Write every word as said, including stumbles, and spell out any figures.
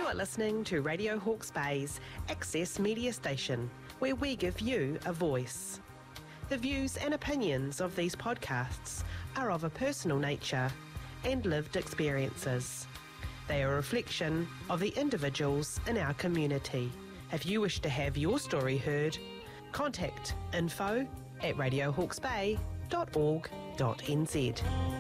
are listening to Radio Hawke's Bay's Access Media Station, where we give you a voice. The views and opinions of these podcasts are of a personal nature and lived experiences. They are a reflection of the individuals in our community. If you wish to have your story heard, contact info at radio hawke's bay dot org dot n z.